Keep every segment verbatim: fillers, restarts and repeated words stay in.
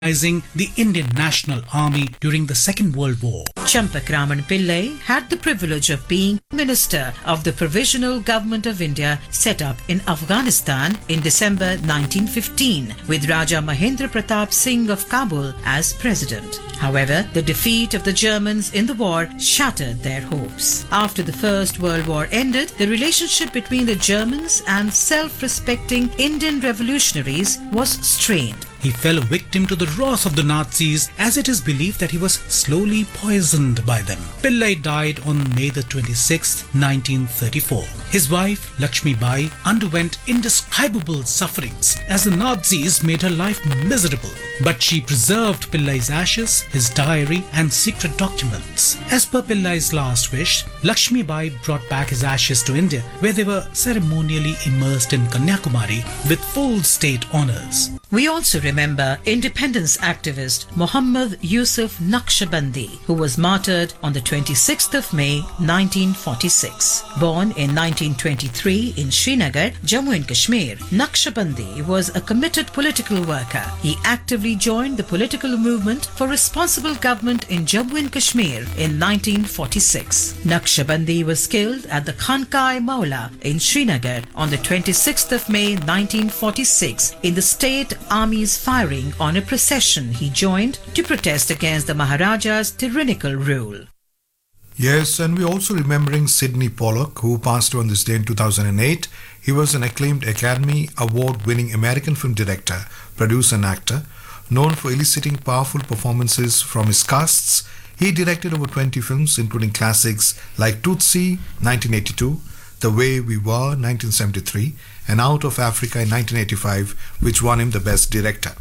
the Indian National Army during the Second World War. Champakraman Pillai had the privilege of being Minister of the Provisional Government of India set up in Afghanistan in December nineteen fifteen, with Raja Mahendra Pratap Singh of Kabul as President. However, the defeat of the Germans in the war shattered their hopes. After the First World War ended, the relationship between the Germans and self-respecting Indian revolutionaries was strained. He fell a victim to the wrath of the Nazis, as it is believed that he was slowly poisoned by them. Pillai died on May the twenty-sixth, nineteen thirty-four. His wife, Lakshmi Bai, underwent indescribable sufferings as the Nazis made her life miserable. But she preserved Pillai's ashes, his diary and secret documents. As per Pillai's last wish, Lakshmi Bai brought back his ashes to India, where they were ceremonially immersed in Kanyakumari with full state honours. We also remember independence activist Muhammad Yusuf Naqshbandi, who was martyred on the twenty-sixth of May nineteen forty-six. Born in nineteen twenty-three in Srinagar, Jammu and Kashmir, Naqshbandi was a committed political worker. He actively joined the political movement for responsible government in Jammu and Kashmir in nineteen forty-six. Naqshbandi was killed at the Khankai Maula in Srinagar on the twenty-sixth of May nineteen forty-six in the state Army's firing on a procession he joined to protest against the Maharaja's tyrannical rule. Yes, and we're also remembering Sidney Pollock, who passed away on this day in two thousand eight. He was an acclaimed Academy Award-winning American film director, producer and actor. Known for eliciting powerful performances from his casts, he directed over twenty films, including classics like Tootsie, nineteen eighty-two, The Way We Were, nineteen seventy-three, and Out of Africa in nineteen eighty-five, which won him the Best Director.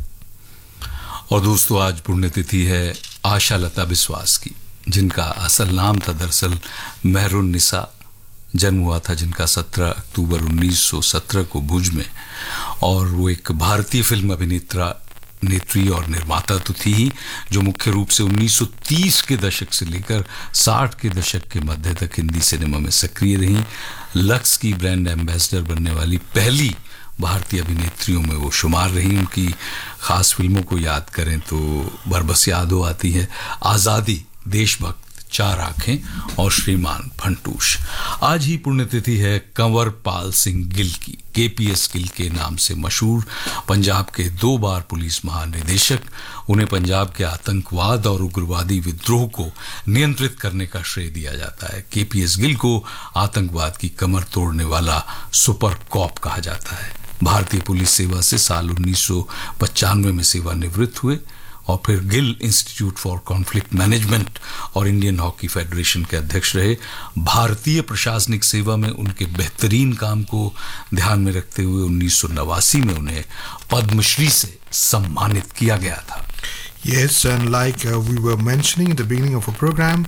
और दोस्तों, आज पुण्यतिथि है आशा लता बिस्वास की, जिनका असल नाम था दरअसल मेहरुन निसा. जन्म हुआ था जिनका सत्रह अक्टूबर उन्नीस सौ सत्रह को भुज में, और वो एक भारतीय फिल्म अभिनेत्रा नेत्री और निर्माता तो थी ही, जो मुख्य रूप से उन्नीस सौ तीस के दशक से लेकर साठ के दशक के मध्य तक हिंदी सिनेमा में सक्रिय रहीं. लक्स की ब्रांड एम्बेसडर बनने वाली पहली भारतीय अभिनेत्रियों में वो शुमार रही. उनकी खास फिल्मों को याद करें तो बरबस यादव आती है, आज़ादी, देशभक्त, चार आंखें और श्रीमान फंटूश. आज ही पुण्यतिथि है कंवर पाल सिंह गिल की. केपीएस गिल के नाम से मशहूर पंजाब के दो बार पुलिस महानिदेशक. उन्हें पंजाब के आतंकवाद और उग्रवादी विद्रोह को नियंत्रित करने का श्रेय दिया जाता है. केपीएस गिल को आतंकवाद की कमर तोड़ने वाला सुपर कॉप कहा जाता है. भारतीय पुलिस सेवा से साल उन्नीस सौ पचानवे में सेवानिवृत्त हुए और फिर Gill institute for conflict management और इंडियन हॉकी फेडरेशन के अध्यक्ष रहे. भारतीय प्रशासनिक सेवा में उनके बेहतरीन काम को ध्यान में रखते हुए उन्नीस सौ नवासी में उन्हें पद्मश्री से सम्मानित किया गया था. Yes, and like uh, we were mentioning at the beginning of our program,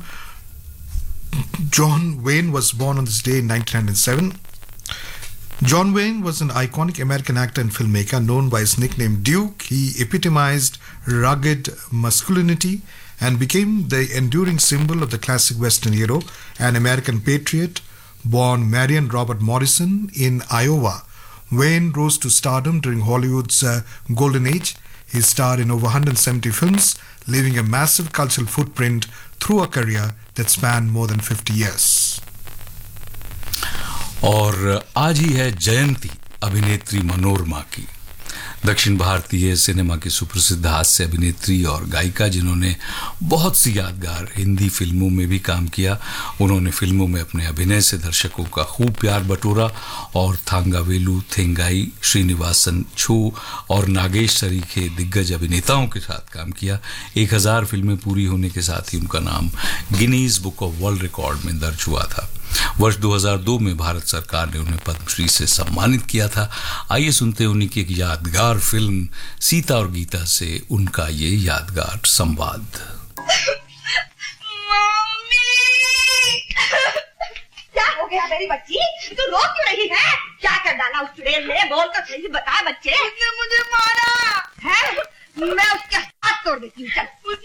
John Wayne was born on this day in nineteen oh seven. John Wayne was an iconic American actor and filmmaker known by his nickname Duke. He epitomized rugged masculinity and became the enduring symbol of the classic Western hero, an American patriot. Born Marion Robert Morrison in Iowa, Wayne rose to stardom during Hollywood's uh, golden age. He starred in over one hundred seventy films, leaving a massive cultural footprint through a career that spanned more than fifty years. और आज ही है जयंती अभिनेत्री मनोरमा की. दक्षिण भारतीय cinema की सुप्रसिद्ध हास्य अभिनेत्री और गायिका, जिन्होंने बहुत सी यादगार हिंदी फिल्मों में भी काम किया. उन्होंने फिल्मों में अपने अभिनय से दर्शकों का खूब प्यार बटोरा और थांगावेलु, थेंगाई, श्रीनिवासन, छो और नागेश सरीखे दिग्गज अभिनेताओं के साथ काम किया. एक हजार फिल्में पूरी होने के साथ ही उनका नाम Guinness book of world record में दर्ज हुआ था. वर्ष दो हज़ार दो में भारत सरकार ने उन्हें पद्मश्री से सम्मानित किया था. आइए सुनते हैं उन्हीं की एक यादगार फिल्म सीता और गीता से उनका ये यादगार संवाद. क्या हो गया मेरी बच्ची, तू रो क्यों रही है? क्या कर डाला उस चुड़ैल ने? बोल तो सही बता बच्चे. उसने मुझे मारा है? मैं उसके हाथ तोड़ देती हूँ. चल